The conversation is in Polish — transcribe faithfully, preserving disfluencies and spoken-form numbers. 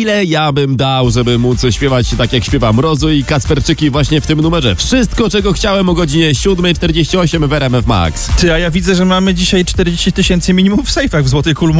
ile ja bym dał, żeby móc śpiewać tak jak śpiewa Mrozu i Kacperczyki właśnie w tym numerze. Wszystko, czego chciałem o godzinie siódma czterdzieści osiem w R M F Max. Ty, a ja widzę, że mamy dzisiaj czterdzieści tysięcy minimum w sejfach w Złotej Kulu.